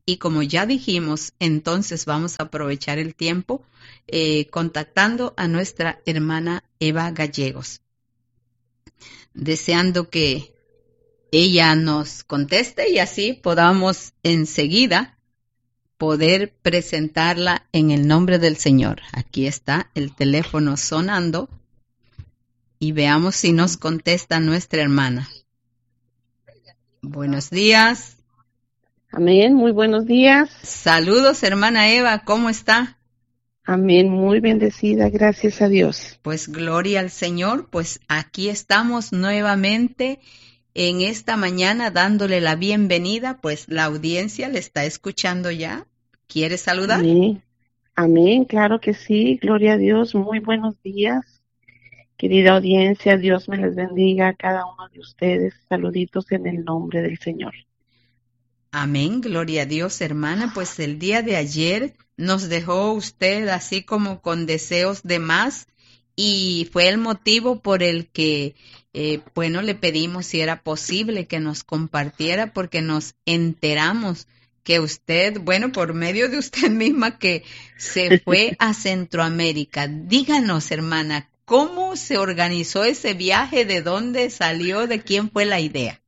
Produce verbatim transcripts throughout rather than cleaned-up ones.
y como ya dijimos, entonces vamos a aprovechar el tiempo eh, contactando a nuestra hermana Eva Gallegos, deseando que ella nos conteste y así podamos enseguida poder presentarla en el nombre del Señor. Aquí está el teléfono sonando y veamos si nos contesta nuestra hermana. Buenos días. Amén, muy buenos días. Saludos, hermana Eva, ¿cómo está? Amén, muy bendecida, gracias a Dios. Pues gloria al Señor, pues aquí estamos nuevamente en esta mañana dándole la bienvenida, pues la audiencia le está escuchando ya. ¿Quiere saludar? Amén, amén, claro que sí, gloria a Dios, muy buenos días. Querida audiencia, Dios me les bendiga a cada uno de ustedes. Saluditos en el nombre del Señor. Amén, gloria a Dios, hermana. Pues el día de ayer nos dejó usted así como con deseos de más y fue el motivo por el que, eh, bueno, le pedimos si era posible que nos compartiera porque nos enteramos que usted, bueno, por medio de usted misma que se fue a Centroamérica. Díganos, hermana, ¿cómo se organizó ese viaje? ¿De dónde salió? ¿De quién fue la idea?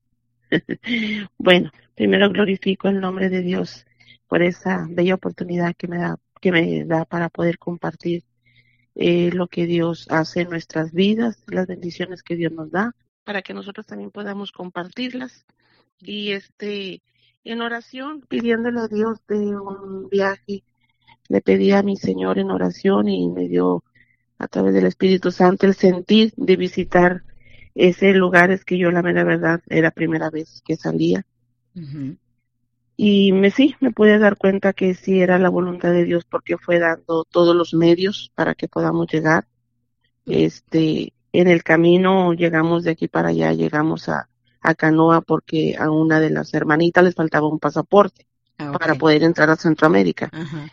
Bueno, primero glorifico el nombre de Dios por esa bella oportunidad que me da, que me da para poder compartir eh, lo que Dios hace en nuestras vidas, las bendiciones que Dios nos da, para que nosotros también podamos compartirlas. Y este, en oración, pidiéndole a Dios de un viaje, le pedí a mi Señor en oración y me dio a través del Espíritu Santo el sentir de visitar ese lugares que yo la mera verdad era primera vez que salía. Uh-huh. Y me sí, me pude dar cuenta que sí era la voluntad de Dios porque fue dando todos los medios para que podamos llegar. Este, en el camino llegamos de aquí para allá, llegamos a, a Canoa porque a una de las hermanitas les faltaba un pasaporte okay. para poder entrar a Centroamérica. Uh-huh.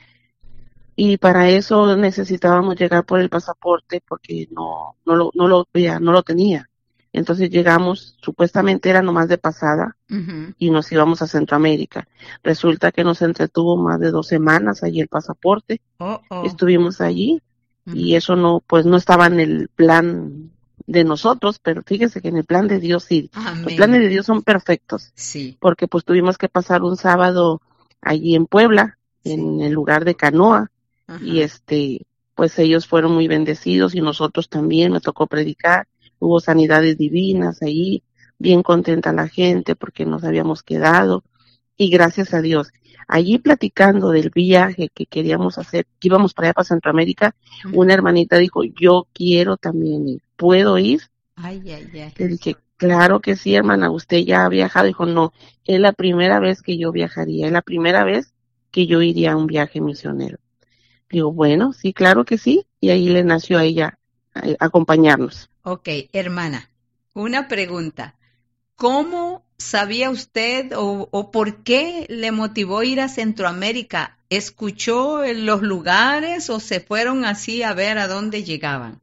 Y para eso necesitábamos llegar por el pasaporte porque no, no lo, no lo, ya, no lo tenía. Entonces llegamos, supuestamente era nomás de pasada, uh-huh. y nos íbamos a Centroamérica. Resulta que nos entretuvo más de dos semanas allí el pasaporte. Oh, oh. Estuvimos allí, uh-huh. y eso no, pues no estaba en el plan de nosotros, pero fíjese que en el plan de Dios sí. Amén. Los planes de Dios son perfectos. Sí. Porque pues tuvimos que pasar un sábado allí en Puebla, sí. en el lugar de Canoa, uh-huh. y este, pues ellos fueron muy bendecidos y nosotros también, me tocó predicar. Hubo sanidades divinas ahí, bien contenta la gente porque nos habíamos quedado y gracias a Dios. Allí platicando del viaje que queríamos hacer, que íbamos para allá para Centroamérica, uh-huh. una hermanita dijo, yo quiero también ir, ¿puedo ir? Ay, ay, ay. Le dije, claro que sí, hermana, usted ya ha viajado. Dijo, no, es la primera vez que yo viajaría, es la primera vez que yo iría a un viaje misionero. Digo, bueno, sí, claro que sí, y ahí le nació a ella a, a acompañarnos. Ok, hermana, una pregunta. ¿Cómo sabía usted o, o por qué le motivó ir a Centroamérica? ¿Escuchó los lugares o se fueron así a ver a dónde llegaban?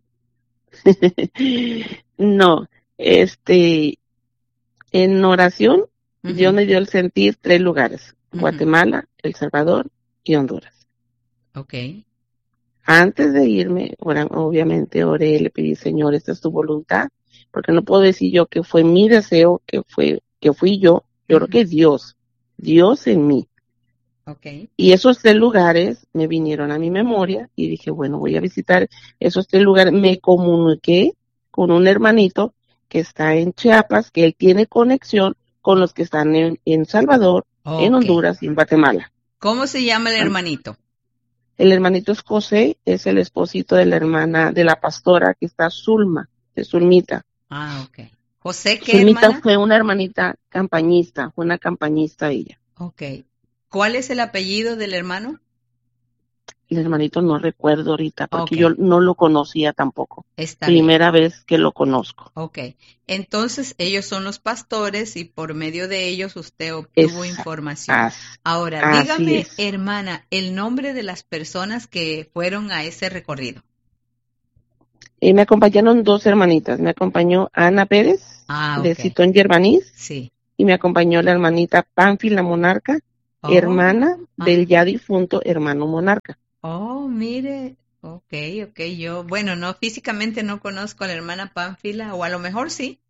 No, este, en oración, uh-huh. Dios me dio el sentir tres lugares, uh-huh. Guatemala, El Salvador y Honduras. Ok. Antes de irme, obviamente oré, le pedí, Señor, esta es tu voluntad, porque no puedo decir yo que fue mi deseo, que fue, que fui yo, yo uh-huh. creo que Dios, Dios en mí. Okay. Y esos tres lugares me vinieron a mi memoria y dije, bueno, voy a visitar esos tres lugares. Me comuniqué con un hermanito que está en Chiapas, que él tiene conexión con los que están en, en Salvador, okay. en Honduras y en Guatemala. ¿Cómo se llama el hermanito? El hermanito es José, es el esposito de la hermana, de la pastora que está Zulma, de Zulmita. Ah, ok. ¿José qué, Zulmita hermana? fue una hermanita campañista, fue una campañista ella. Ok. ¿Cuál es el apellido del hermano? El hermanito no recuerdo ahorita, porque okay. yo no lo conocía tampoco. Está Primera bien. vez que lo conozco. Ok. Entonces, ellos son los pastores y por medio de ellos usted obtuvo es, información. As, Ahora, dígame, es. hermana, el nombre de las personas que fueron a ese recorrido. Y me acompañaron dos hermanitas. Me acompañó Ana Pérez, ah, de okay. Citón Yerbanís. Sí. Y me acompañó la hermanita Pánfila Monarca, Oh, hermana del ajá. ya difunto hermano Monarca. Oh, mire. Ok, ok, yo, bueno, no, físicamente no conozco a la hermana Pánfila, o a lo mejor sí,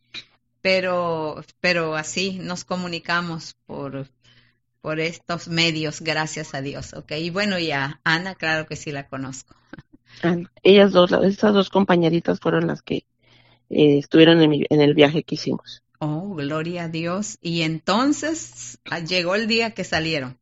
pero, pero así nos comunicamos por, por estos medios, gracias a Dios, ok. Y bueno, ya, Ana, claro que sí la conozco. Ah, ellas dos, la- estas dos compañeritas fueron las que eh, estuvieron en, mi- en el viaje que hicimos. Oh, gloria a Dios. Y entonces ah, llegó el día que salieron.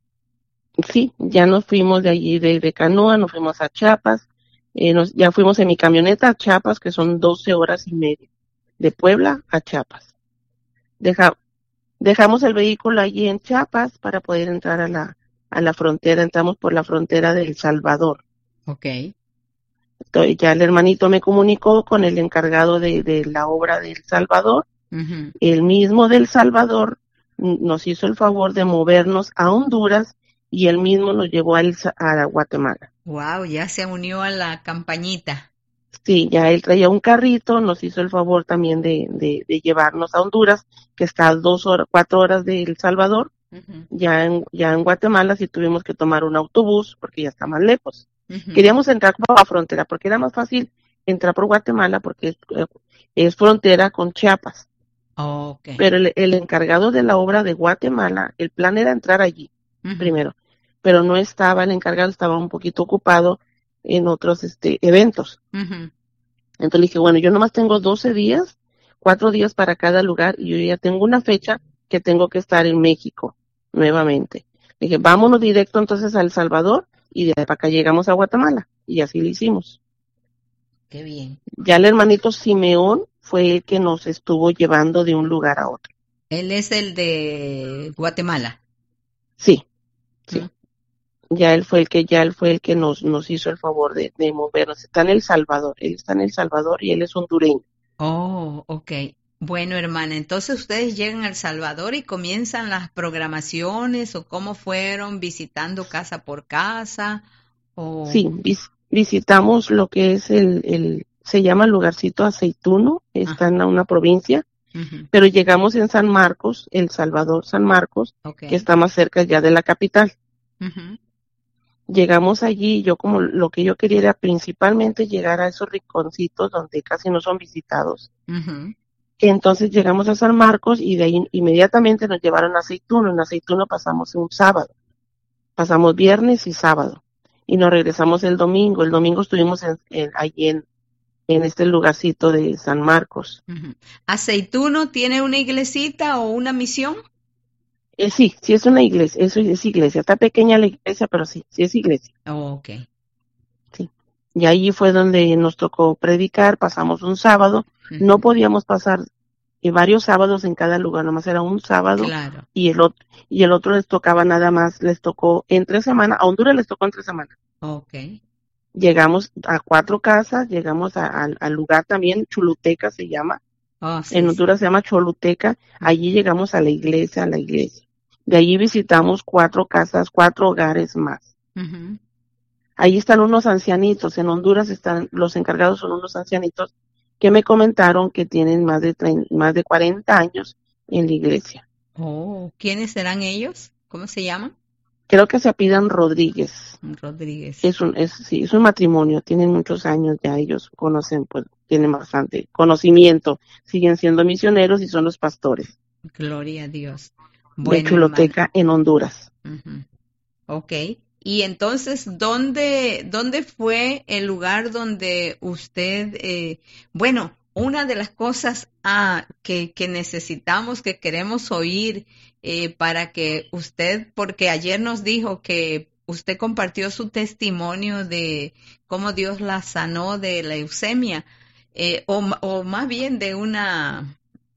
Sí, ya nos fuimos de allí de, de canoa, nos fuimos a Chiapas, eh, nos, ya fuimos en mi camioneta a Chiapas, que son doce horas y media, de Puebla a Chiapas. Deja, dejamos el vehículo allí en Chiapas para poder entrar a la, a la frontera, entramos por la frontera de El Salvador. Ok. Entonces, ya el hermanito me comunicó con el encargado de, de la obra de El Salvador. Ujú. El mismo del Salvador mm, nos hizo el favor de movernos a Honduras y él mismo nos llevó a, El Sa- a Guatemala. Wow, ya se unió a la campañita. Sí, ya él traía un carrito, nos hizo el favor también de, de, de llevarnos a Honduras, que está a dos horas, cuatro horas de El Salvador. Ujú, Ya en, ya en Guatemala sí tuvimos que tomar un autobús porque ya está más lejos. ujú. Queríamos entrar por la frontera porque era más fácil entrar por Guatemala porque es, eh, es frontera con Chiapas. Ok. Pero el, el encargado de la obra de Guatemala, el plan era entrar allí Ujú, primero, pero no estaba, el encargado estaba un poquito ocupado en otros este, eventos. ujú. Entonces le dije, bueno, yo nomás tengo doce días, cuatro días para cada lugar y yo ya tengo una fecha que tengo que estar en México nuevamente. Le dije, vámonos directo entonces a El Salvador y de ahí para acá llegamos a Guatemala. Y así lo hicimos. Qué bien. Ya el hermanito Simeón fue el que nos estuvo llevando de un lugar a otro. Él es el de Guatemala. Sí, sí. ¿Mm? Ya él fue el que, ya él fue el que nos, nos hizo el favor de, de movernos. Está en El Salvador, él está en El Salvador y él es hondureño. Oh, ok. Bueno, hermana, entonces ustedes llegan a El Salvador y comienzan las programaciones o cómo fueron visitando casa por casa o... Sí, vis- visitamos lo que es el, el, se llama el lugarcito Aceituno, Ah, está en una provincia, ujú, pero llegamos en San Marcos, El Salvador, San Marcos, que ok. está más cerca ya de la capital. Ujú, Llegamos allí, yo como lo que yo quería era principalmente llegar a esos rinconcitos donde casi no son visitados. ujú. Entonces llegamos a San Marcos y de ahí inmediatamente nos llevaron a Aceituno. En Aceituno pasamos un sábado, pasamos viernes y sábado y nos regresamos el domingo. El domingo estuvimos en, en, allí en, en este lugarcito de San Marcos. Ujú. ¿Aceituno tiene una iglesita o una misión? Eh, sí, sí es una iglesia, eso es iglesia. Está pequeña la iglesia, pero sí, sí es iglesia. Oh, ok. Sí. Y allí fue donde nos tocó predicar, pasamos un sábado. No Ujú. podíamos pasar eh, varios sábados en cada lugar, nomás era un sábado Claro. y el otro, y el otro les tocaba nada más, les tocó en tres semanas, a Honduras les tocó en tres semanas. Ok. Llegamos a cuatro casas, llegamos a- al al lugar también, Choluteca se llama, Oh, en sí, sí. Honduras se llama Choluteca, allí llegamos a la iglesia, a la iglesia. De allí visitamos cuatro casas, cuatro hogares más. Ujú. Ahí están unos ancianitos, en Honduras están, los encargados son unos ancianitos que me comentaron que tienen más de treinta, más de cuarenta años en la iglesia. Oh, ¿quiénes serán ellos? ¿Cómo se llaman? Creo que se apidan Rodríguez. Rodríguez. Es un, es, sí, es un matrimonio, tienen muchos años ya, ellos conocen, pues, tienen bastante conocimiento, siguen siendo misioneros y son los pastores Gloria a Dios. de Bueno, hermana. Choluteca en Honduras. Ujú. Ok. Y entonces, ¿dónde, dónde fue el lugar donde usted, eh, bueno, una de las cosas ah, que, que necesitamos, que queremos oír eh, para que usted, porque ayer nos dijo que usted compartió su testimonio de cómo Dios la sanó de la leucemia, eh, o, ma- o más bien de una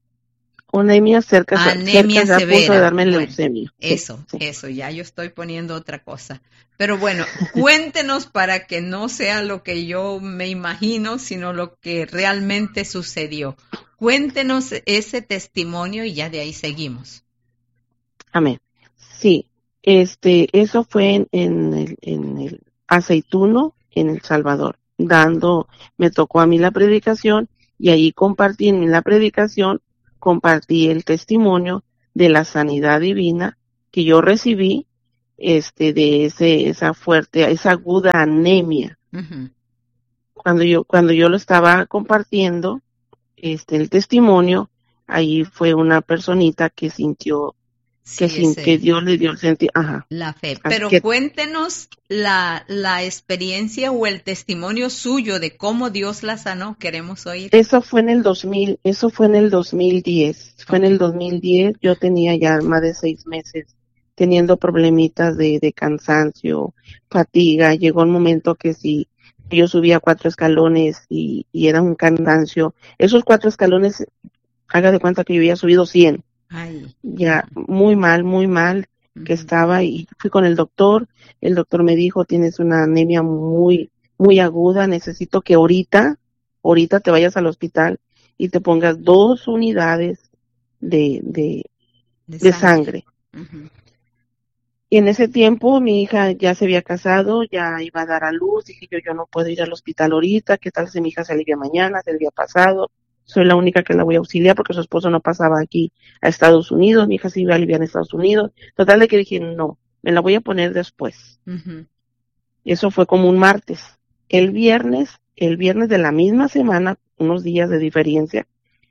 Una anemia cerca, cerca anemia ya a punto de severa. darme Bueno, leucemia. Sí, eso, sí. eso, ya yo estoy poniendo otra cosa. Pero bueno, cuéntenos para que no sea lo que yo me imagino, sino lo que realmente sucedió. Cuéntenos ese testimonio y ya de ahí seguimos. Amén. Sí, este, eso fue en, en el, en el Aceituno, en El Salvador, dando, me tocó a mí la predicación y ahí compartí en la predicación, compartí el testimonio de la sanidad divina que yo recibí este, de ese, esa fuerte, esa aguda anemia. Ujú. Cuando yo, cuando yo lo estaba compartiendo, este, el testimonio, ahí fue una personita que sintió, que Sí, sin, que ese, Dios le dio el sentido, ajá, la fe. así Pero que cuéntenos la, la experiencia o el testimonio suyo de cómo Dios la sanó. Queremos oír. eso fue en el dos mil, eso fue en el dos mil diez, fue en Ok. el dos mil diez, yo tenía ya más de seis meses teniendo problemitas de, de cansancio, fatiga, llegó un momento que si yo subía cuatro escalones y, y era un cansancio, esos cuatro escalones, haga de cuenta que yo había subido cien, Ay. ya muy mal, muy mal que Ujú. estaba y fui con el doctor, el doctor me dijo, tienes una anemia muy, muy aguda, necesito que ahorita, ahorita te vayas al hospital y te pongas dos unidades de, de, De de sangre. sangre. Ujú. Y en ese tiempo mi hija ya se había casado, ya iba a dar a luz, dije yo, yo no puedo ir al hospital ahorita, ¿qué tal si mi hija se alivia mañana, se alivia pasado? Soy la única que la voy a auxiliar porque su esposo no pasaba aquí a Estados Unidos, mi hija se iba a aliviar en Estados Unidos. Total de que dije, no, me la voy a poner después. Ujú. Y eso fue como un martes. El viernes, el viernes de la misma semana, unos días de diferencia,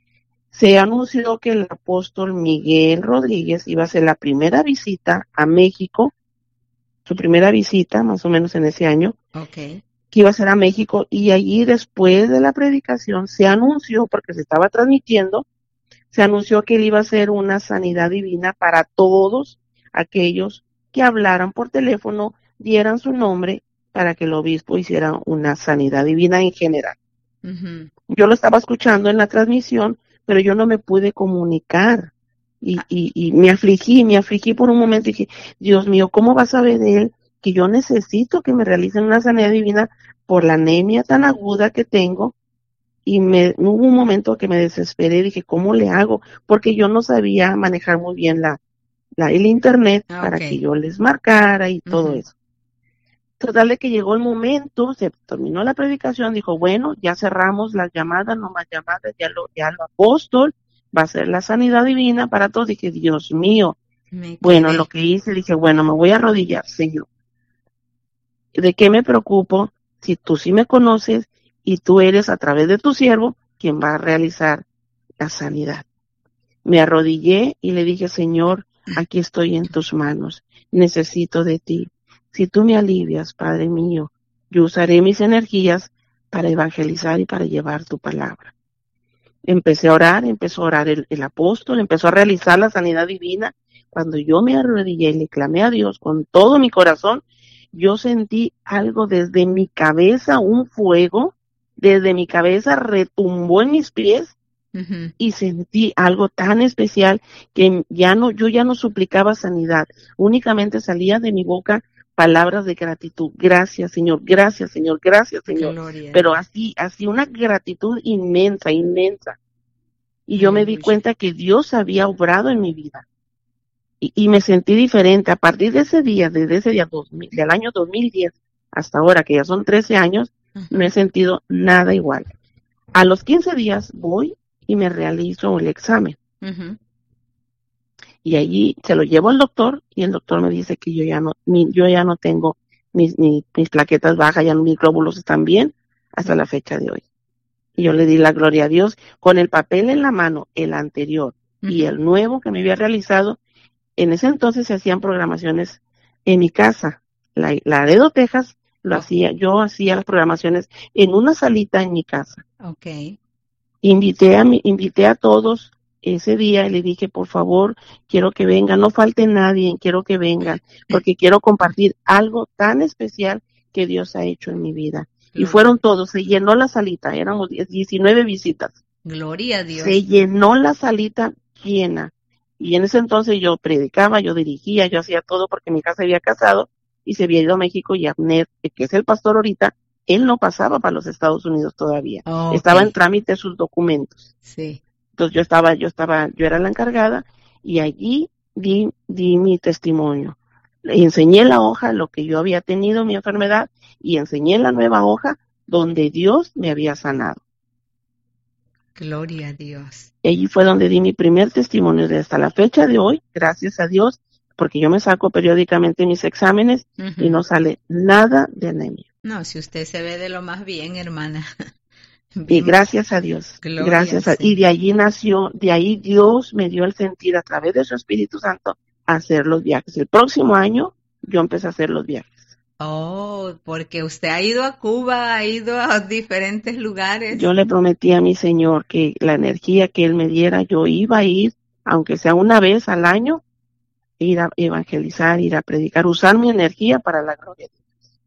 se anunció que el apóstol Miguel Rodríguez iba a hacer la primera visita a México, su primera visita, más o menos en ese año, Ok. que iba a ser a México, y allí después de la predicación se anunció, porque se estaba transmitiendo, se anunció que él iba a hacer una sanidad divina para todos aquellos que hablaran por teléfono, dieran su nombre para que el obispo hiciera una sanidad divina en general. Ujú. Yo lo estaba escuchando en la transmisión, pero yo no me pude comunicar y, Ah, y, y me afligí, me afligí por un momento y dije, Dios mío, ¿cómo va a saber él que yo necesito que me realicen una sanidad divina por la anemia tan aguda que tengo? Y me hubo un momento que me desesperé, dije, ¿cómo le hago? Porque yo no sabía manejar muy bien la, la el internet ah, para ok. que yo les marcara y todo Ujú. eso. Total de que llegó el momento, se terminó la predicación, dijo, bueno, ya cerramos las llamadas, no más llamadas, ya lo, ya lo apóstol, va a ser la sanidad divina para todos. Dije, Dios mío, Me bueno, lo quedé. que hice, dije, bueno, me voy a arrodillar, Señor. ¿De qué me preocupo si tú sí me conoces y tú eres a través de tu siervo quien va a realizar la sanidad? Me arrodillé y le dije, Señor, aquí estoy en tus manos, necesito de ti. Si tú me alivias, Padre mío, yo usaré mis energías para evangelizar y para llevar tu palabra. Empecé a orar, empezó a orar el, el apóstol, empezó a realizar la sanidad divina. Cuando yo me arrodillé y le clamé a Dios con todo mi corazón, yo sentí algo desde mi cabeza, un fuego, desde mi cabeza retumbó en mis pies Ujú. y sentí algo tan especial que ya no, yo ya no suplicaba sanidad, únicamente salía de mi boca palabras de gratitud. Gracias, Señor, gracias, Señor, gracias, Señor. Gloria a Pero Dios. así, así una gratitud inmensa, inmensa. Y yo me di Aleluya. cuenta que Dios había obrado en mi vida. Y, y me sentí diferente. A partir de ese día, desde ese día dos mil, del año dos mil diez hasta ahora, que ya son trece años, no he Ujú. sentido nada igual. A los quince días voy y me realizo el examen. Ujú. Y allí se lo llevo al doctor y el doctor me dice que yo ya no, mi, yo ya no tengo mis, mis, mis plaquetas bajas, ya no, mis glóbulos están bien hasta la fecha de hoy. Y yo le di la gloria a Dios con el papel en la mano, el anterior y Ujú. el nuevo que me había realizado. En ese entonces se hacían programaciones en mi casa. La, Laredo, Texas, lo Oh, hacía, yo hacía las programaciones en una salita en mi casa. ok. Invité a, mi, invité a todos ese día y le dije, por favor, quiero que vengan, no falte nadie, quiero que vengan, porque quiero compartir algo tan especial que Dios ha hecho en mi vida. Y Gloria, fueron todos, se llenó la salita, éramos diecinueve visitas. gloria a Se Dios. llenó la salita llena. Y en ese entonces yo predicaba, yo dirigía, yo hacía todo porque mi hija se había casado y se había ido a México y Abner, que es el pastor ahorita, él no pasaba para los Estados Unidos todavía. Ok, Estaba en trámite sus documentos. sí. Entonces yo estaba, yo estaba, yo era la encargada y allí di, di mi testimonio. Le enseñé la hoja, lo que yo había tenido, mi enfermedad, y enseñé la nueva hoja donde Dios me había sanado. Gloria a Dios. Y allí fue donde di mi primer testimonio de hasta la fecha de hoy, gracias a Dios, porque yo me saco periódicamente mis exámenes Ujú. y no sale nada de anemia. No, si usted se ve de lo más bien, hermana. Y Bien, gracias a Dios, gloria al gracias a, y Señor. de allí nació, de ahí Dios me dio el sentir a través de su Espíritu Santo a hacer los viajes. El próximo año yo empecé a hacer los viajes. Oh, porque usted ha ido a Cuba, ha ido a diferentes lugares. Yo le prometí a mi Señor que la energía que Él me diera, yo iba a ir, aunque sea una vez al año, ir a evangelizar, ir a predicar, usar mi energía para la gloria de Dios.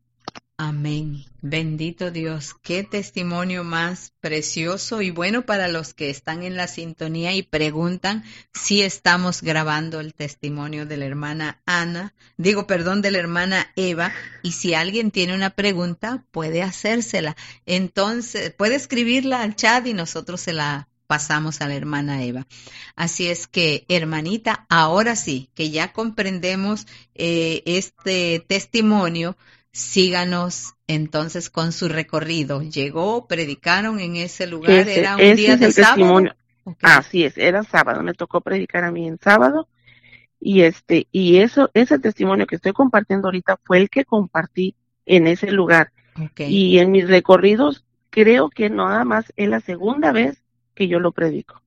Amén. Bendito Dios. Qué testimonio más precioso y bueno para los que están en la sintonía y preguntan si estamos grabando el testimonio de la hermana Ana, digo, perdón, de la hermana Eva, y si alguien tiene una pregunta, puede hacérsela. Entonces, puede escribirla al chat y nosotros se la pasamos a la hermana Eva. Así es que, hermanita, ahora sí, que ya comprendemos eh, este testimonio, síganos entonces con su recorrido. Llegó, predicaron en ese lugar, Ese, era un ese día es de el sábado. testimonio. Okay. Así es, era sábado, me tocó predicar a mí en sábado. Y este, y eso, ese testimonio que estoy compartiendo ahorita fue el que compartí en ese lugar. Okay. Y en mis recorridos, creo que nada más es la segunda vez que yo lo predico.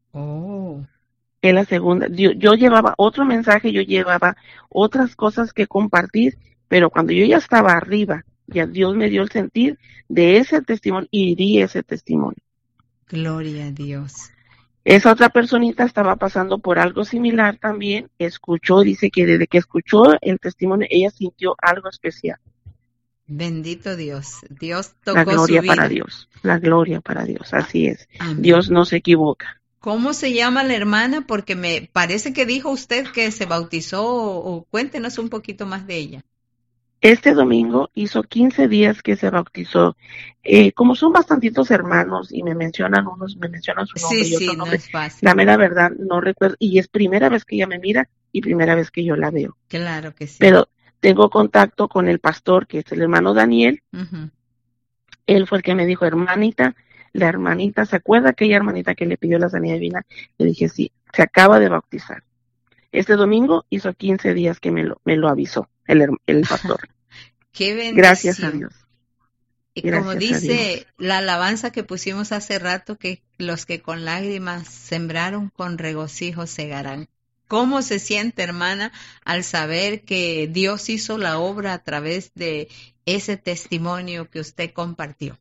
Oh. Es la segunda. Yo, yo llevaba otro mensaje, yo llevaba otras cosas que compartir, pero cuando yo ya estaba arriba, ya Dios me dio el sentir de ese testimonio y di ese testimonio. Gloria a Dios. Esa otra personita estaba pasando por algo similar también, escuchó, dice que desde que escuchó el testimonio, ella sintió algo especial. Bendito Dios. Dios La tocó su gloria para vida. Dios, la gloria para Dios, así es. Amén. Dios no se equivoca. ¿Cómo se llama la hermana? Porque me parece que dijo usted que se bautizó o, o cuéntenos un poquito más de ella. Este domingo hizo quince días que se bautizó. Eh, como son bastantitos hermanos y me mencionan unos, me mencionan su Sí, nombre y otro sí, no nombre, es fácil. la mera verdad no recuerdo. Y es primera vez que ella me mira y primera vez que yo la veo. Claro que sí. Pero tengo contacto con el pastor, que es el hermano Daniel. Uh-huh. Él fue el que me dijo, hermanita, la hermanita, ¿se acuerda aquella hermanita que le pidió la sanidad divina? Le dije, sí, se acaba de bautizar. Este domingo hizo quince días que me lo, me lo avisó el, el pastor. Qué bendición. Gracias a Dios. Y Gracias como dice la alabanza que pusimos hace rato, que los que con lágrimas sembraron, con regocijo segarán. ¿Cómo se siente, hermana, al saber que Dios hizo la obra a través de ese testimonio que usted compartió?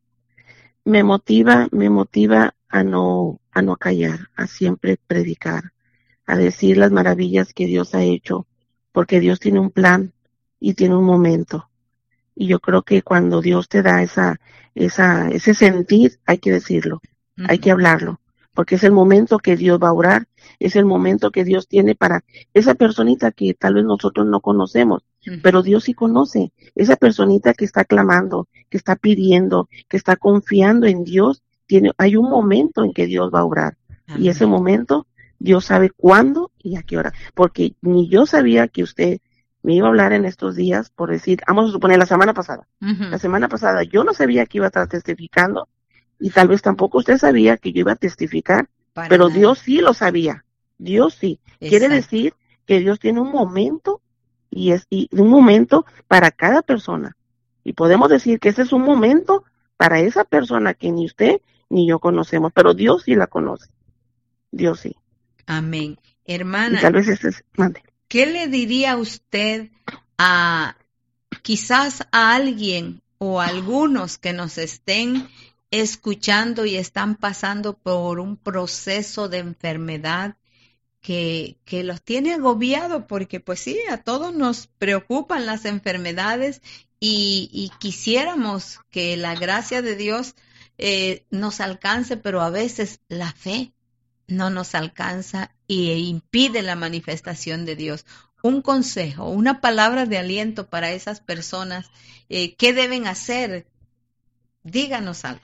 Me motiva, me motiva a no, a no callar, a siempre predicar, a decir las maravillas que Dios ha hecho, porque Dios tiene un plan y tiene un momento. Y yo creo que cuando Dios te da esa, esa, ese sentir, hay que decirlo, uh-huh. hay que hablarlo, porque es el momento que Dios va a orar, es el momento que Dios tiene para esa personita que tal vez nosotros no conocemos, uh-huh. pero Dios sí conoce, esa personita que está clamando, que está pidiendo, que está confiando en Dios, tiene, hay un momento en que Dios va a orar, Amén. Y ese momento Dios sabe cuándo y a qué hora, porque ni yo sabía que usted me iba a hablar en estos días, por decir, vamos a suponer la semana pasada. Uh-huh. La semana pasada yo no sabía que iba a estar testificando y tal vez tampoco usted sabía que yo iba a testificar, Para pero nada. Dios sí lo sabía. Dios sí. Exacto. Quiere decir que Dios tiene un momento y es y un momento para cada persona. Y podemos decir que ese es un momento para esa persona que ni usted ni yo conocemos, pero Dios sí la conoce. Dios sí. Amén. Hermana. Y tal vez ese es, mande. ¿Qué le diría usted a quizás a alguien o a algunos que nos estén escuchando y están pasando por un proceso de enfermedad que, que los tiene agobiados? Porque pues sí, a todos nos preocupan las enfermedades y, y quisiéramos que la gracia de Dios eh, nos alcance, pero a veces la fe no nos alcanza e impide la manifestación de Dios. Un consejo, una palabra de aliento para esas personas, eh, ¿qué deben hacer? Díganos algo.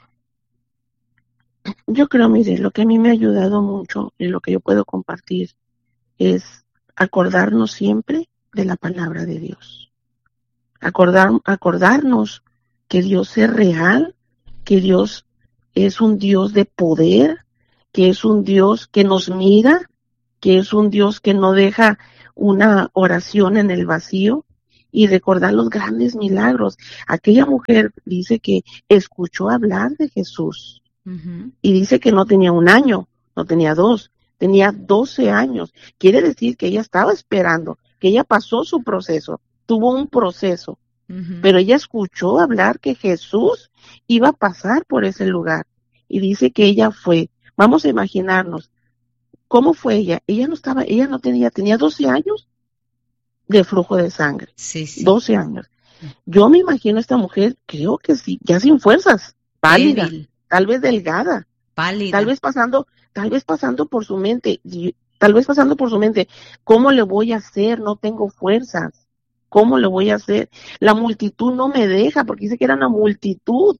Yo creo, mire, lo que a mí me ha ayudado mucho y lo que yo puedo compartir es acordarnos siempre de la palabra de Dios. Acordar, acordarnos que Dios es real, que Dios es un Dios de poder, que es un Dios que nos mira, que es un Dios que no deja una oración en el vacío y recordar los grandes milagros. Aquella mujer dice que escuchó hablar de Jesús uh-huh. y dice que no tenía un año, no tenía dos, tenía doce años. Quiere decir que ella estaba esperando, que ella pasó su proceso, tuvo un proceso, uh-huh. pero ella escuchó hablar que Jesús iba a pasar por ese lugar y dice que ella fue. Vamos a imaginarnos, ¿cómo fue ella? Ella no estaba, ella no tenía, tenía doce años de flujo de sangre. Sí, sí. doce años. Yo me imagino a esta mujer, creo que sí, ya sin fuerzas, pálida, débil. Tal vez delgada, pálida. Tal vez pasando, tal vez pasando por su mente, tal vez pasando por su mente, ¿cómo le voy a hacer? No tengo fuerzas. ¿Cómo le voy a hacer? La multitud no me deja, porque dice que era una multitud.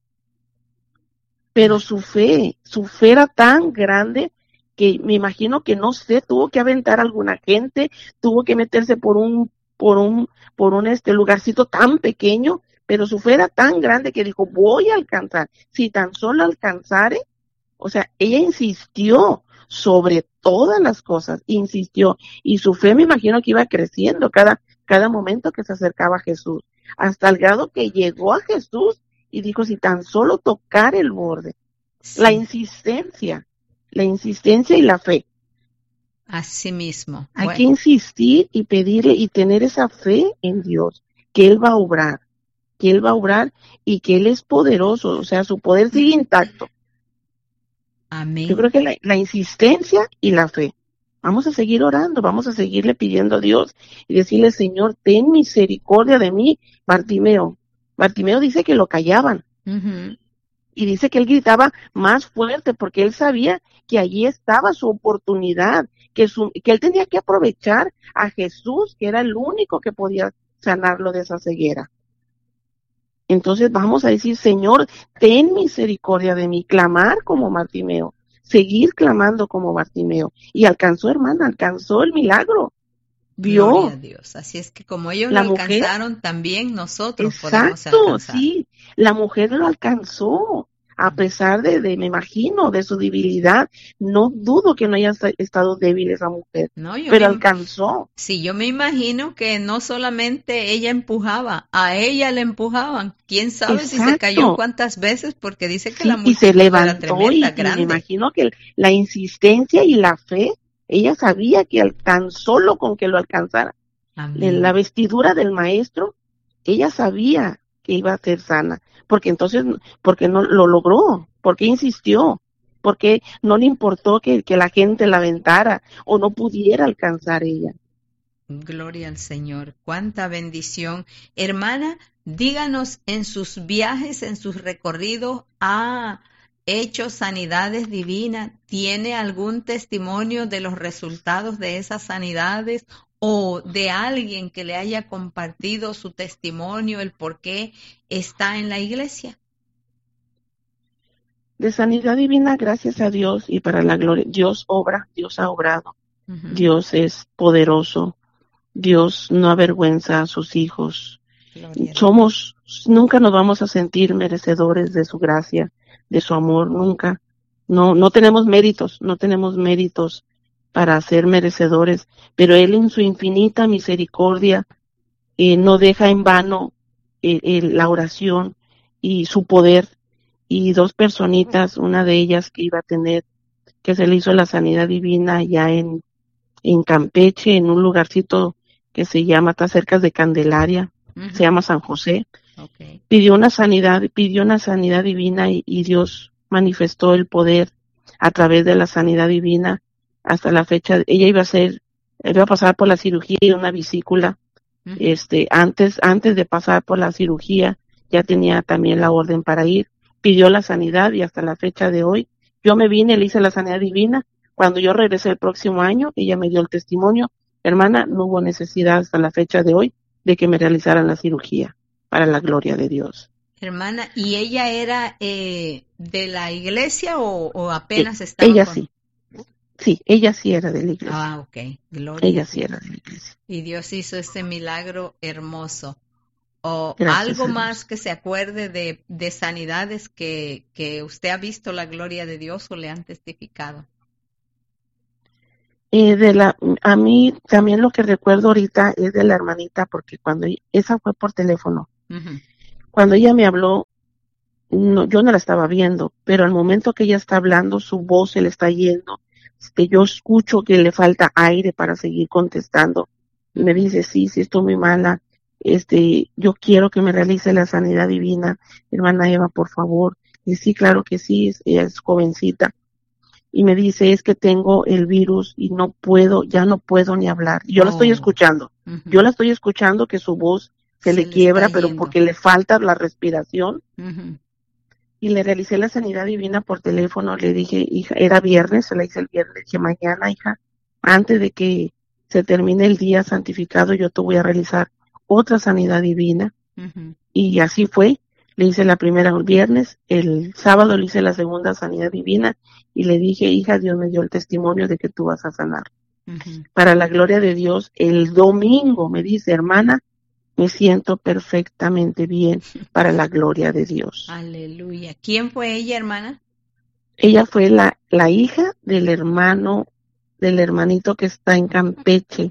Pero su fe, su fe era tan grande que me imagino que, no sé, tuvo que aventar a alguna gente, tuvo que meterse por un, por un, por un este lugarcito tan pequeño, pero su fe era tan grande que dijo, voy a alcanzar. Si tan solo alcanzare, o sea, ella insistió sobre todas las cosas, insistió, y su fe me imagino que iba creciendo cada, cada momento que se acercaba a Jesús, hasta el grado que llegó a Jesús y dijo, si tan solo tocar el borde. Sí. La insistencia, la insistencia y la fe. Así mismo. Hay bueno. que insistir y pedirle y tener esa fe en Dios, que Él va a obrar, que Él va a obrar y que Él es poderoso, o sea, su poder sigue intacto. Amén. Yo creo que la, la insistencia y la fe. Vamos a seguir orando, vamos a seguirle pidiendo a Dios y decirle, Señor, ten misericordia de mí, Bartimeo. Bartimeo dice que lo callaban. Uh-huh. Y dice que él gritaba más fuerte porque él sabía que allí estaba su oportunidad, que, su, que él tenía que aprovechar a Jesús, que era el único que podía sanarlo de esa ceguera. Entonces vamos a decir, Señor, ten misericordia de mí, clamar como Bartimeo, seguir clamando como Bartimeo. Y alcanzó, hermana, alcanzó el milagro. Vio. Gloria a Dios. Así es que como ellos la lo mujer, alcanzaron, también nosotros exacto, podemos alcanzar. Sí, la mujer lo alcanzó, a pesar de, de, me imagino, de su debilidad. No dudo que no haya estado débil esa mujer, no, yo pero me, alcanzó. Sí, yo me imagino que no solamente ella empujaba, a ella le empujaban. ¿Quién sabe exacto. si se cayó cuántas veces? Porque dice que sí, la multitud y se levantó era tremenda, y, grande. Y me imagino que la insistencia y la fe, ella sabía que alcanzó lo con que lo alcanzara. En la vestidura del maestro, ella sabía que iba a ser sana, porque entonces, porque no lo logró, porque insistió, porque no le importó que, que la gente la aventara o no pudiera alcanzar ella. Gloria al Señor, cuánta bendición. Hermana, díganos, en sus viajes, en sus recorridos, ¿ha hecho sanidades divinas? ¿Tiene algún testimonio de los resultados de esas sanidades? ¿O de alguien que le haya compartido su testimonio, el por qué está en la iglesia? De sanidad divina, gracias a Dios y para la gloria. Dios obra, Dios ha obrado. Uh-huh. Dios es poderoso. Dios no avergüenza a sus hijos. Gloria Somos, nunca nos vamos a sentir merecedores de su gracia, de su amor, nunca. No, no tenemos méritos, no tenemos méritos para ser merecedores, pero Él en su infinita misericordia eh, no deja en vano eh, eh, la oración y su poder. Y dos personitas, una de ellas que iba a tener, que se le hizo la sanidad divina allá en, en Campeche, en un lugarcito que se llama, está cerca de Candelaria, uh-huh. se llama San José. Okay. Pidió una sanidad, pidió una sanidad divina y, y Dios manifestó el poder a través de la sanidad divina. Hasta la fecha, ella iba a ser, iba a pasar por la cirugía de una vesícula, uh-huh. este, antes, antes de pasar por la cirugía, ya tenía también la orden para ir, pidió la sanidad y hasta la fecha de hoy, yo me vine, le hice la sanidad divina, cuando yo regresé el próximo año, ella me dio el testimonio, hermana, no hubo necesidad hasta la fecha de hoy de que me realizaran la cirugía, para la gloria de Dios. Hermana, ¿y ella era eh, de la iglesia o, o apenas estaba ella con... sí. Sí, ella sí era de la iglesia. Ah, ok. Gloria. Ella sí era de la iglesia. Y Dios hizo ese milagro hermoso. ¿O Gracias algo más que se acuerde de, de sanidades que, que usted ha visto la gloria de Dios o le han testificado? Eh, de la, a mí también lo que recuerdo ahorita es de la hermanita, porque cuando esa fue por teléfono. Ujú. Cuando ella me habló, no, yo no la estaba viendo, pero al momento que ella está hablando, su voz se le está yendo, que yo escucho que le falta aire para seguir contestando. Y me dice, sí, sí, estoy muy mala, este, yo quiero que me realice la sanidad divina, hermana Eva, por favor. Y sí, claro que sí, es, ella es jovencita. Y me dice, es que tengo el virus y no puedo, ya no puedo ni hablar. Y yo la estoy Oh, escuchando, ujú. yo la estoy escuchando que su voz se, Se le le está quiebra, pero yendo. porque le falta la respiración. Ujú. Y le realicé la sanidad divina por teléfono. Le dije, hija, era viernes, se la hice el viernes. Le dije, mañana, hija, antes de que se termine el día santificado, yo te voy a realizar otra sanidad divina. Ujú. Y así fue. Le hice la primera el viernes, el sábado le hice la segunda sanidad divina y le dije, hija, Dios me dio el testimonio de que tú vas a sanar. Ujú. Para la gloria de Dios, el domingo me dice, hermana, me siento perfectamente bien para la gloria de Dios. Aleluya. ¿Quién fue ella, hermana? Ella fue la, la hija del hermano, del hermanito que está en Campeche.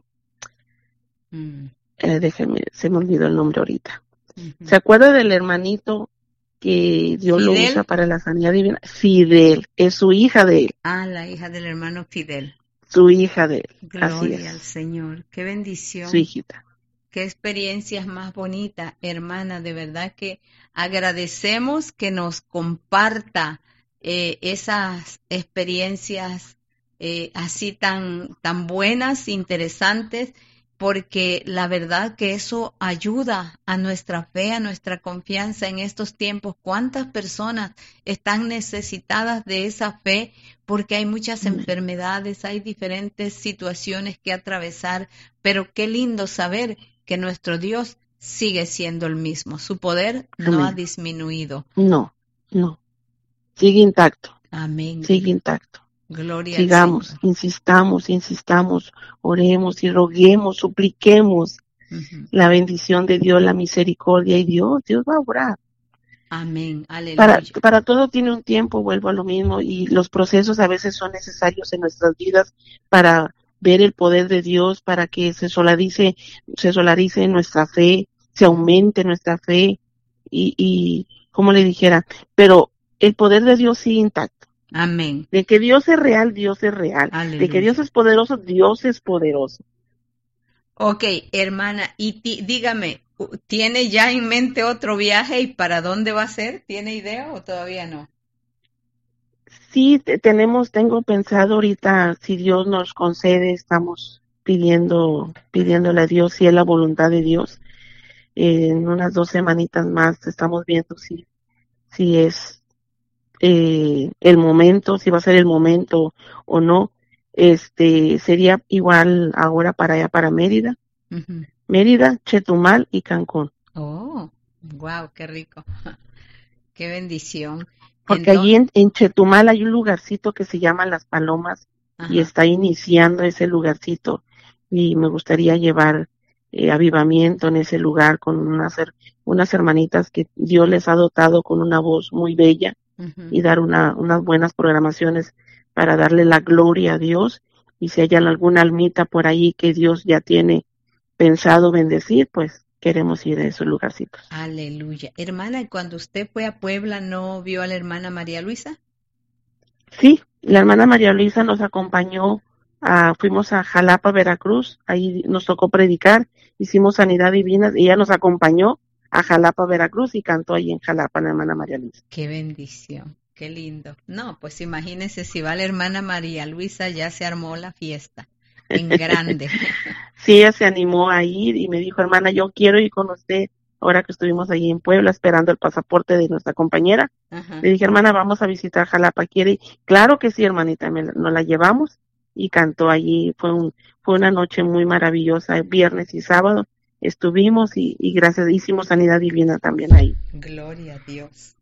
Mm. Eh, déjeme, se me olvidó el nombre ahorita. Ujú. ¿Se acuerda del hermanito que Dios lo usa Fidel. para la sanidad divina? Fidel, es su hija de él, Ah, la hija del hermano Fidel. su hija de él, así Gloria al es, Señor. Qué su bendición. hijita. Qué experiencias más bonitas, hermana. De verdad que agradecemos que nos comparta eh, esas experiencias eh, así tan, tan buenas, interesantes, porque la verdad que eso ayuda a nuestra fe, a nuestra confianza en estos tiempos. ¿Cuántas personas están necesitadas de esa fe? Porque hay muchas Amén. enfermedades, hay diferentes situaciones que atravesar, pero qué lindo saber que nuestro Dios sigue siendo el mismo. Su poder no ha Amén. disminuido. No, no, sigue intacto, Amén. sigue intacto. Gloria al Sigamos, Señor. insistamos, insistamos, oremos y roguemos, supliquemos Ujú. la bendición de Dios, la misericordia y Dios, Dios va a obrar. Amén. Para, Aleluya. para todo tiene un tiempo, vuelvo a lo mismo, y los procesos a veces son necesarios en nuestras vidas para ver el poder de Dios, para que se solarice, se solarice nuestra fe, se aumente nuestra fe, y, y como le dijera, pero el poder de Dios sigue intacto. Amén. De que Dios es real, Dios es real. De que Dios Aleluya. es poderoso, Dios es poderoso. Ok, hermana, y ti- dígame, ¿tiene ya en mente otro viaje y para dónde va a ser? ¿Tiene idea o todavía no? Sí, te- tenemos, tengo pensado ahorita, si Dios nos concede, estamos pidiendo, pidiéndole a Dios si es la voluntad de Dios. Eh, en unas dos semanitas más estamos viendo si, si es eh, el momento, si va a ser el momento o no. Este, sería igual ahora para allá, para Mérida, Ujú. Mérida, Chetumal y Cancún. Oh, wow, qué rico. Qué bendición. Porque allí Entonces, en, en Chetumal hay un lugarcito que se llama Las Palomas y ajá. está iniciando ese lugarcito y me gustaría llevar eh, avivamiento en ese lugar con unas, her- unas hermanitas que Dios les ha dotado con una voz muy bella Ujú. y dar una, unas buenas programaciones para darle la gloria a Dios y si hay alguna almita por ahí que Dios ya tiene pensado bendecir, pues queremos ir a esos lugarcitos. Aleluya. Hermana, ¿y cuando usted fue a Puebla no vio a la hermana María Luisa? Sí, la hermana María Luisa nos acompañó, a, fuimos a Jalapa, Veracruz, ahí nos tocó predicar, hicimos sanidad divina, y ella nos acompañó a Jalapa, Veracruz y cantó ahí en Jalapa la hermana María Luisa. Qué bendición, qué lindo. No, pues imagínese si va la hermana María Luisa, ya se armó la fiesta en grande. Sí, ella se animó a ir y me dijo, hermana, yo quiero ir con usted, ahora que estuvimos allí en Puebla esperando el pasaporte de nuestra compañera. Ajá. Le dije, hermana, vamos a visitar Jalapa, ¿quiere ir? Claro que sí, hermanita, me, nos la llevamos y cantó allí. Fue un, fue una noche muy maravillosa, viernes y sábado estuvimos y, y gracias, hicimos sanidad divina también ahí. Gloria a Dios.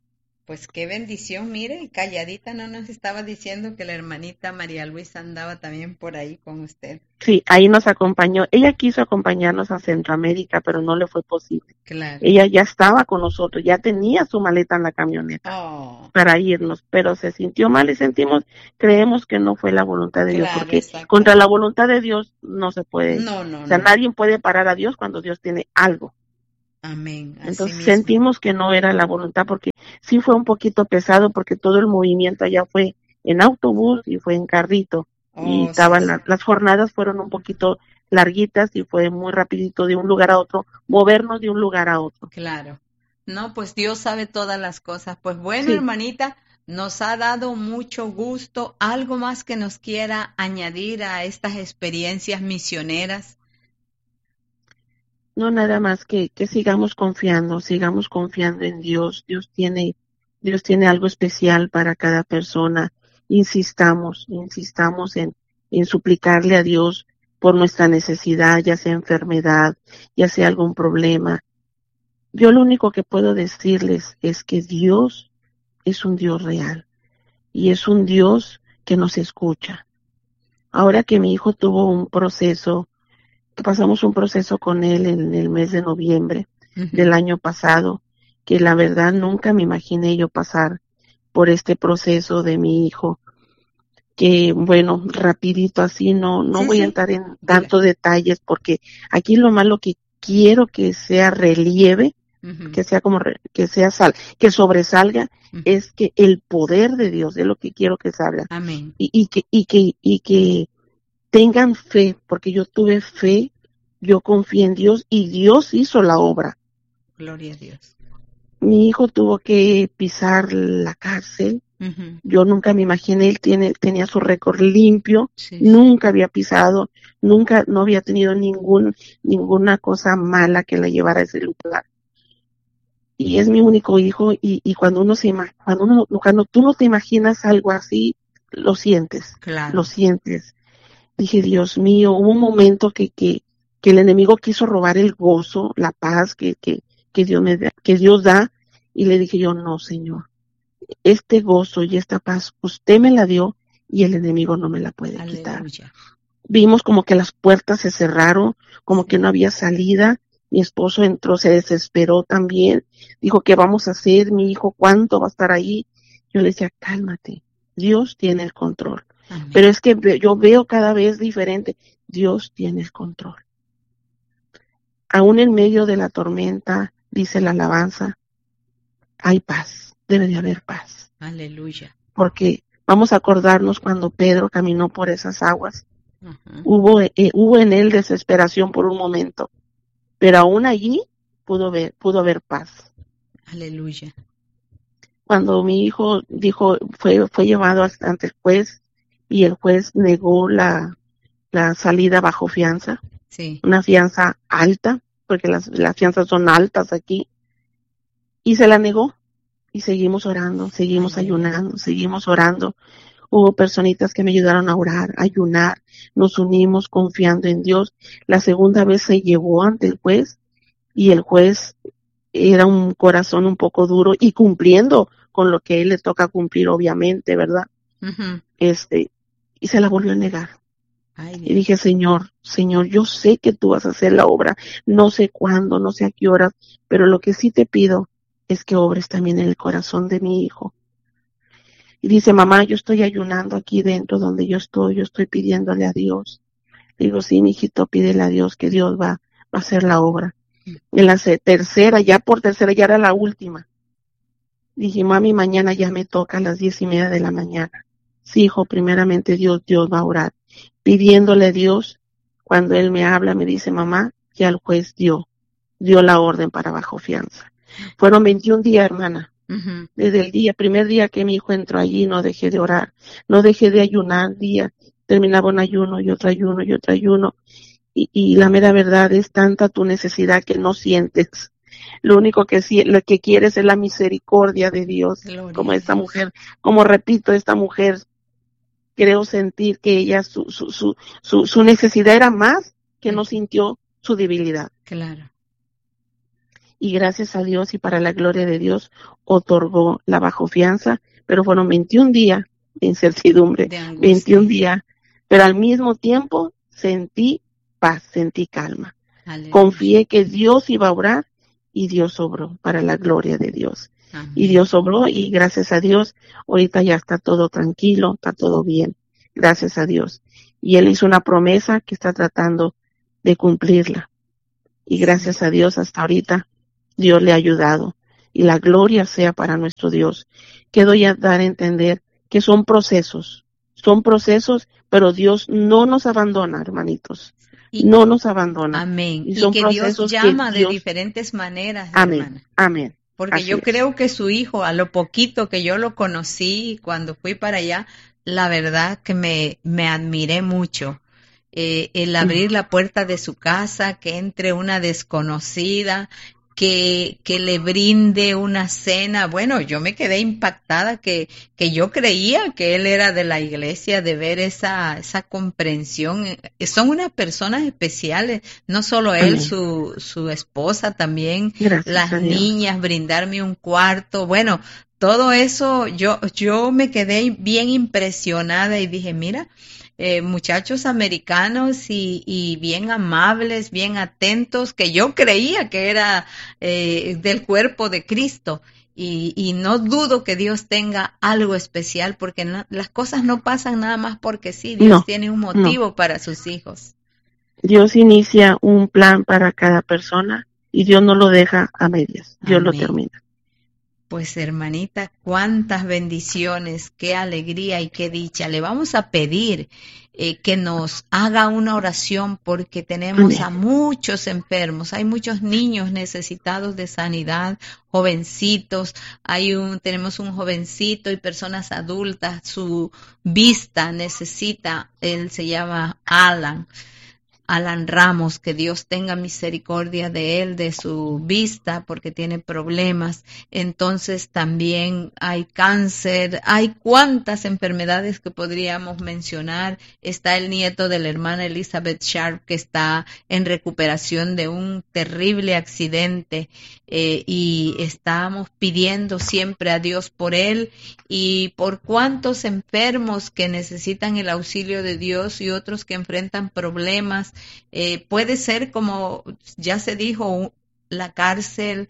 Pues qué bendición, mire, calladita no nos estaba diciendo que la hermanita María Luisa andaba también por ahí con usted. Sí, ahí nos acompañó. Ella quiso acompañarnos a Centroamérica, pero no le fue posible. Claro. Ella ya estaba con nosotros, ya tenía su maleta en la camioneta Oh, para irnos, pero se sintió mal y sentimos, creemos que no fue la voluntad de Dios, claro, porque exacto. contra la voluntad de Dios no se puede. No, no, O sea, no. nadie puede parar a Dios cuando Dios tiene algo. Amén. Así Entonces mismo. sentimos que no era la voluntad, porque sí fue un poquito pesado, porque todo el movimiento allá fue en autobús y fue en carrito. Oh, y sí, estaban sí. la- las jornadas fueron un poquito larguitas y fue muy rapidito de un lugar a otro, movernos de un lugar a otro. Claro. No, pues Dios sabe todas las cosas. Pues bueno, Sí. hermanita, nos ha dado mucho gusto. ¿Algo más que nos quiera añadir a estas experiencias misioneras? No, nada más que, que sigamos confiando, sigamos confiando en Dios. Dios tiene, Dios tiene algo especial para cada persona. Insistamos, insistamos en, en suplicarle a Dios por nuestra necesidad, ya sea enfermedad, ya sea algún problema. Yo lo único que puedo decirles es que Dios es un Dios real y es un Dios que nos escucha. Ahora que mi hijo tuvo un proceso, que pasamos un proceso con él en el mes de noviembre uh-huh. del año pasado, que la verdad nunca me imaginé yo pasar por este proceso de mi hijo, que bueno, rapidito así, no, no sí, voy sí. a entrar en tantos Mira. detalles, porque aquí lo malo que quiero que sea relieve, uh-huh. que sea como, re, que sea sal, que sobresalga, uh-huh. es que el poder de Dios es lo que quiero que salga. Amén. Y, y que, y que, y que tengan fe, porque yo tuve fe, yo confié en Dios y Dios hizo la obra. Gloria a Dios. Mi hijo tuvo que pisar la cárcel. Uh-huh. Yo nunca me imaginé, él tiene, tenía su récord limpio, sí, nunca sí. había pisado, nunca, no había tenido ningún, ninguna cosa mala que la llevara a ese lugar. Y es mi único hijo y, y cuando uno se cuando uno, cuando tú no te imaginas algo así, lo sientes, claro. lo sientes. Dije, Dios mío, hubo un momento que, que, que el enemigo quiso robar el gozo, la paz que, que, que, Dios me da, que Dios da, y le dije yo, no, Señor, este gozo y esta paz, usted me la dio y el enemigo no me la puede Aleluya. quitar. Vimos como que las puertas se cerraron, como que no había salida. Mi esposo entró, se desesperó también, dijo, ¿qué vamos a hacer? Mi hijo, ¿cuánto va a estar ahí? Yo le decía, cálmate, Dios tiene el control. Amén. Pero es que yo veo cada vez diferente. Dios tiene el control. Aún en medio de la tormenta, dice la alabanza, hay paz, debe de haber paz. Aleluya. Porque vamos a acordarnos cuando Pedro caminó por esas aguas. Uh-huh. Hubo, eh, hubo en él desesperación por un momento, pero aún allí pudo ver, pudo haber paz. Aleluya. Cuando mi hijo dijo, fue, fue llevado ante el juez, y el juez negó la, la salida bajo fianza, sí. una fianza alta, porque las, las fianzas son altas aquí, y se la negó, y seguimos orando, seguimos Ay, ayunando, seguimos orando. Hubo personitas que me ayudaron a orar, a ayunar, nos unimos confiando en Dios. La segunda vez se llevó ante el juez, y el juez era un corazón un poco duro, y cumpliendo con lo que a él le toca cumplir, obviamente, ¿verdad? Uh-huh. Este, y se la volvió a negar. Ay, y dije, Señor, Señor, yo sé que tú vas a hacer la obra, no sé cuándo, no sé a qué horas, pero lo que sí te pido es que obres también en el corazón de mi hijo. Y dice, mamá, yo estoy ayunando aquí dentro donde yo estoy, yo estoy pidiéndole a Dios. Digo, sí, mijito, pídele a Dios que Dios va, va a hacer la obra. En la tercera, ya por tercera, ya era la última. Dije, mami, mañana ya me toca a las diez y media de la mañana. Sí, hijo, primeramente Dios, Dios va a orar. Pidiéndole a Dios, cuando él me habla, me dice, mamá, ya el juez dio, dio la orden para bajo fianza. Fueron veintiún días, hermana. Uh-huh. Desde el día, primer día que mi hijo entró allí, no dejé de orar, no dejé de ayunar día, terminaba un ayuno y otro ayuno y otro ayuno. Y, y la mera verdad es tanta tu necesidad que no sientes. Lo único que sí, lo que quieres es la misericordia de Dios, Gloria como esta mujer, como repito, esta mujer, creo sentir que ella, su, su, su, su, su necesidad era más que no sintió su debilidad. Claro. y gracias a Dios y para la gloria de Dios otorgó la bajo fianza, pero fueron veintiún días de incertidumbre, de veintiún días, pero al mismo tiempo sentí paz, sentí calma. Aleluya. Confié que Dios iba a obrar y Dios obró para la gloria de Dios. Amén. Y Dios obró y gracias a Dios ahorita ya está todo tranquilo, está todo bien, gracias a Dios. Y Él hizo una promesa que está tratando de cumplirla. Y gracias a Dios hasta ahorita Dios le ha ayudado. Y la gloria sea para nuestro Dios. Quiero ya dar a entender que son procesos, son procesos, pero Dios no nos abandona, hermanitos. Y, no nos abandona. Amén. Y, son y que Dios llama que Dios... de diferentes maneras, amén, hermana. Amén. Porque Así yo es. creo que su hijo, a lo poquito que yo lo conocí cuando fui para allá, la verdad que me, me admiré mucho. Eh, el abrir la puerta de su casa, que entre una desconocida, que, que le brinde una cena. Bueno, yo me quedé impactada que, que yo creía que él era de la iglesia, de ver esa, esa comprensión. Son unas personas especiales, no solo él, su, su esposa también, gracias las niñas, brindarme un cuarto. Bueno, todo eso, yo, yo me quedé bien impresionada y dije, mira, Eh, muchachos americanos y, y bien amables, bien atentos, que yo creía que era eh, del cuerpo de Cristo. Y, y no dudo que Dios tenga algo especial, porque no, las cosas no pasan nada más porque sí, Dios no, tiene un motivo no. para sus hijos. Dios inicia un plan para cada persona y Dios no lo deja a medias, Dios Amén. lo termina. Pues hermanita, cuántas bendiciones, qué alegría y qué dicha. Le vamos a pedir eh, que nos haga una oración porque tenemos Amén. a muchos enfermos, hay muchos niños necesitados de sanidad, jovencitos, hay un, tenemos un jovencito y personas adultas, su vista necesita, él se llama Alan. Alan Ramos, que Dios tenga misericordia de él, de su vista, porque tiene problemas. Entonces también hay cáncer, hay cuantas enfermedades que podríamos mencionar. Está el nieto de la hermana Elizabeth Sharp, que está en recuperación de un terrible accidente, eh, y estamos pidiendo siempre a Dios por él y por cuantos enfermos que necesitan el auxilio de Dios y otros que enfrentan problemas. Eh, puede ser, como ya se dijo, la cárcel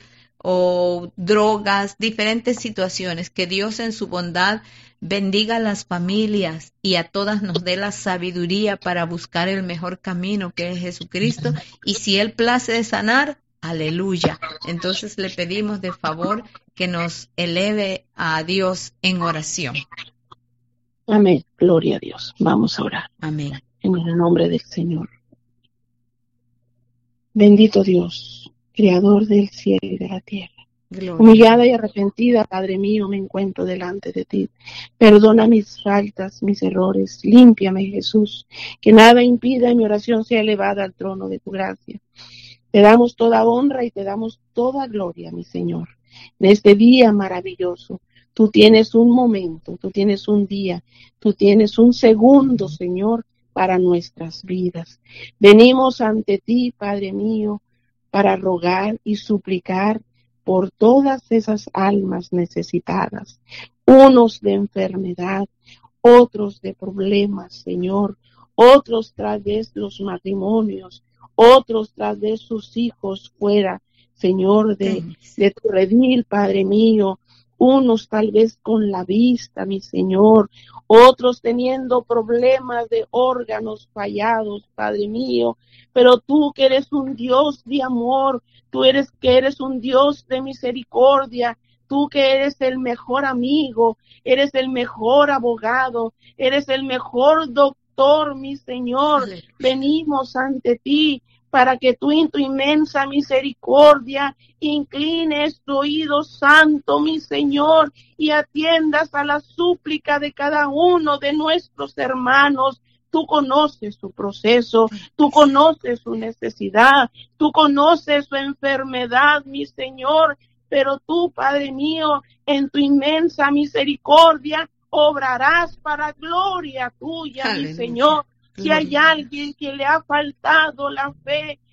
o drogas, diferentes situaciones. Que Dios en su bondad bendiga a las familias y a todas nos dé la sabiduría para buscar el mejor camino, que es Jesucristo. Y si Él place de sanar, aleluya. Entonces le pedimos de favor que nos eleve a Dios en oración. Amén. Gloria a Dios. Vamos a orar. Amén. En el nombre del Señor. Bendito Dios, Creador del cielo y de la tierra. Gloria. Humillada y arrepentida, Padre mío, me encuentro delante de ti. Perdona mis faltas, mis errores. Límpiame, Jesús. Que nada impida y mi oración sea elevada al trono de tu gracia. Te damos toda honra y te damos toda gloria, mi Señor. En este día maravilloso, tú tienes un momento, tú tienes un día, tú tienes un segundo, Señor, para nuestras vidas. Venimos ante ti, Padre mío, para rogar y suplicar por todas esas almas necesitadas, unos de enfermedad, otros de problemas, Señor, otros tras de los matrimonios, otros tras de sus hijos fuera, Señor, de, de tu redil, Padre mío, unos tal vez con la vista, mi Señor, otros teniendo problemas de órganos fallados, Padre mío, pero tú que eres un Dios de amor, tú eres que eres un Dios de misericordia, tú que eres el mejor amigo, eres el mejor abogado, eres el mejor doctor, mi Señor, venimos ante ti para que tú en tu inmensa misericordia inclines tu oído santo, mi Señor, y atiendas a la súplica de cada uno de nuestros hermanos. Tú conoces su proceso, tú conoces su necesidad, tú conoces su enfermedad, mi Señor, pero tú, Padre mío, en tu inmensa misericordia, obrarás para gloria tuya, Aleluya. Mi Señor. Si hay alguien que le ha faltado la fe,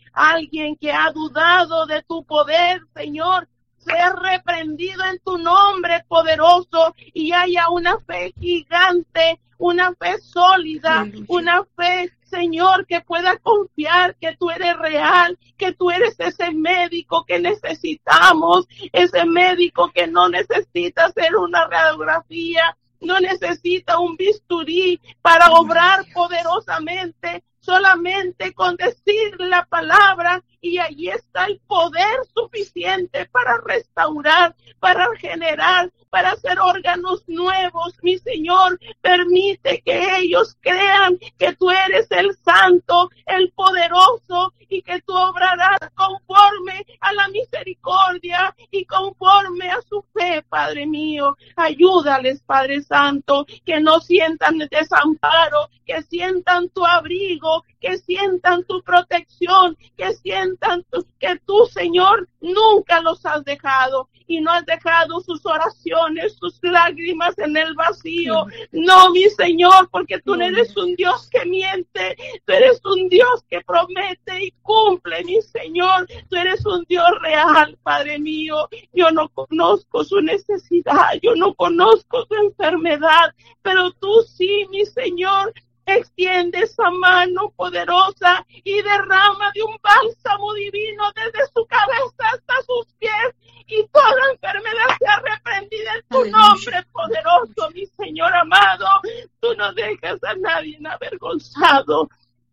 alguien que ha dudado de tu poder, Señor, sea reprendido en tu nombre poderoso y haya una fe gigante, una fe sólida, una fe, Señor, que pueda confiar que tú eres real, que tú eres ese médico que necesitamos, ese médico que no necesita hacer una radiografía, no necesita un bisturí para obrar poderosamente, solamente con decir la palabra, y allí está el poder suficiente para restaurar, para generar, para hacer órganos nuevos. Mi Señor, permite que ellos crean que tú eres el santo, el poderoso, y que tú obrarás conforme a la misericordia y conforme a su fe, Padre mío. Ayúdales, Padre Santo, que no sientan desamparo, que sientan tu abrigo, que sientan tu protección, que sientan tu, que tú, Señor, nunca los has dejado y no has dejado sus oraciones, sus lágrimas en el vacío. No, mi Señor, porque tú no eres un Dios que miente, tú eres un Dios que promete y cumple, mi Señor. Tú eres un Dios real, Padre mío. Yo no conozco su necesidad, yo no conozco su enfermedad, pero tú sí, mi Señor. Extiende esa mano poderosa y derrama de un bálsamo divino desde su cabeza hasta sus pies, y toda enfermedad sea reprendida en tu nombre poderoso, mi Señor amado. Tú no dejas a nadie avergonzado.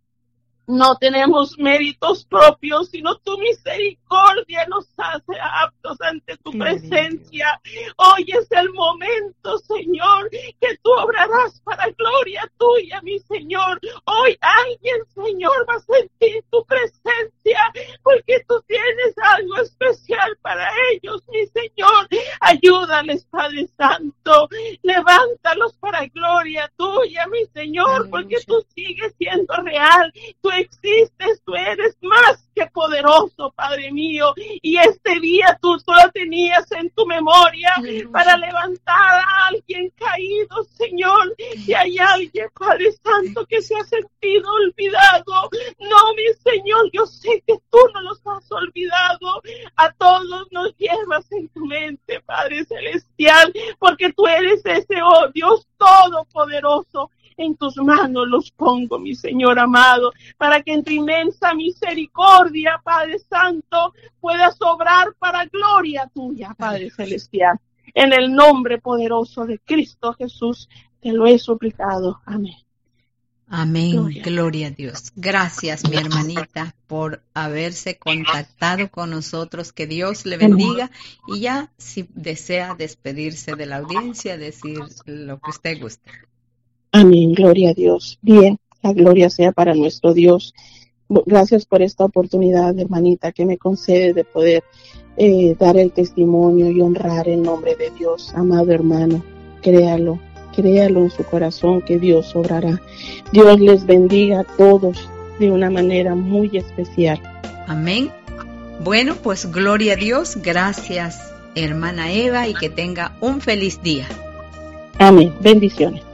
No tenemos méritos propios, sino tu misericordia nos hace aptos ante tu presencia. Hoy es el momento, Señor, que tú obrarás para gloria tuya, mi Señor. Hoy alguien, Señor, va a sentir tu presencia, porque tú tienes algo especial para ellos, mi Señor. Ayúdales, Padre Santo. Levántalos para gloria tuya, mi Señor, porque tú sigues siendo real. Tú existes, tú eres más que poderoso, Padre mío, y este día tú solo tenías en tu memoria para levantar a alguien caído, Señor. Si hay alguien, Padre Santo, que se ha sentido olvidado, no, mi Señor, yo sé que tú no los has olvidado. A todos nos llevas en tu mente, Padre Celestial, porque tú eres ese, oh Dios todopoderoso. En tus manos los pongo, mi Señor amado, para que en tu inmensa misericordia, Padre Santo, puedas obrar para gloria tuya, Padre Celestial. En el nombre poderoso de Cristo Jesús, te lo he suplicado. Amén. Amén. Gloria, Gloria a Dios. Gracias, mi hermanita, por haberse contactado con nosotros. Que Dios le bendiga. Y ya, si desea despedirse de la audiencia, decir lo que usted guste. Amén, gloria a Dios. Bien, la gloria sea para nuestro Dios. Gracias por esta oportunidad, hermanita, que me concede de poder eh, dar el testimonio y honrar el nombre de Dios. Amado hermano, créalo, créalo en su corazón que Dios obrará. Dios les bendiga a todos de una manera muy especial. Amén. Bueno, pues gloria a Dios. Gracias, hermana Eva, y que tenga un feliz día. Amén. Bendiciones.